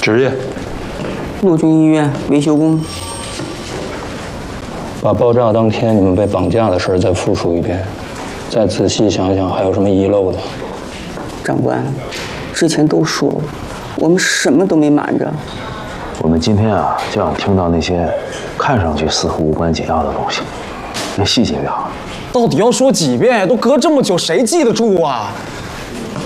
职业？ 陆军医院维修工。 把爆炸当天你们被绑架的事再复述一遍，再仔细想想还有什么遗漏的。 长官，之前都说了，我们什么都没瞒着。 我们今天啊，就想听到那些看上去似乎无关紧要的东西，越细节越好。 到底要说几遍？都隔这么久，谁记得住啊？